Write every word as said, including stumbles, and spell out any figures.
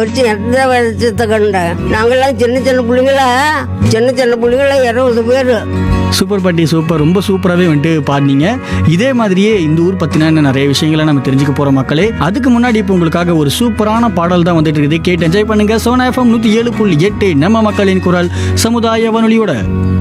வச்சு எந்த வருஷத்தை கண்டேன். நாங்கெல்லாம் சின்ன சின்ன பிள்ளைங்கள சின்ன சின்ன பிள்ளைங்கள இருபது பேர். சூப்பர் பாட்டி, சூப்பர். ரொம்ப சூப்பராகவே வந்துட்டு பாடினீங்க. இதே மாதிரியே இந்த ஊர் பற்றின நிறைய விஷயங்களை நம்ம தெரிஞ்சுக்க போகிறோம் மக்களே. அதுக்கு முன்னாடி இப்போ உங்களுக்காக ஒரு சூப்பரான பாடல் தான் வந்துட்டு இருக்குது. கேட்டு என்ஜாய் பண்ணுங்க. சோனா எஃப்எம் நூற்றி ஏழு புள்ளி எட்டு நம்ம மக்களின் குரல் சமுதாய வானொலியோட.